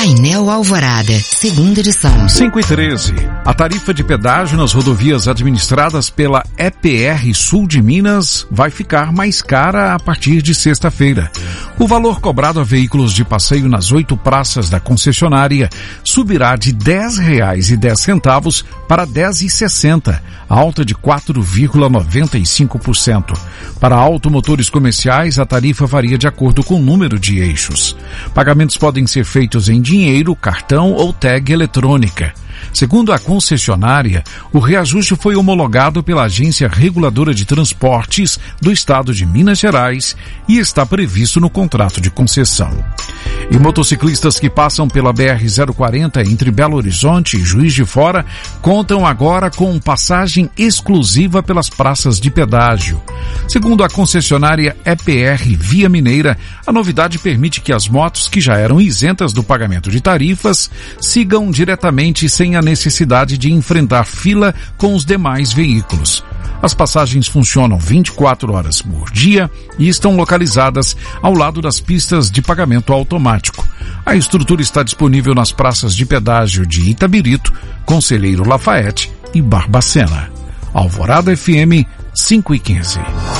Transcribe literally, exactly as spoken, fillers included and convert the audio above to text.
Painel Alvorada, segunda edição. cinco e treze. A tarifa de pedágio nas rodovias administradas pela E P R Sul de Minas vai ficar mais cara a partir de sexta-feira. O valor cobrado a veículos de passeio nas oito praças da concessionária subirá de dez reais e dez centavos para dez reais e sessenta centavos, alta de quatro vírgula noventa e cinco por cento. Para automotores comerciais, a tarifa varia de acordo com o número de eixos. Pagamentos podem ser feitos em dinheiro, cartão ou tag eletrônica. Segundo a concessionária, o reajuste foi homologado pela Agência Reguladora de Transportes do Estado de Minas Gerais e está previsto no contrato de concessão. E motociclistas que passam pela B R zero quarenta entre Belo Horizonte e Juiz de Fora contam agora com passagem exclusiva pelas praças de pedágio. Segundo a concessionária E P R Via Mineira, a novidade permite que as motos que já eram isentas do pagamento de tarifas sigam diretamente sem a necessidade de enfrentar fila com os demais veículos. As passagens funcionam vinte e quatro horas por dia e estão localizadas ao lado das pistas de pagamento automático. A estrutura está disponível nas praças de pedágio de Itabirito, Conselheiro Lafayette e Barbacena. Alvorada F M cinco e quinze.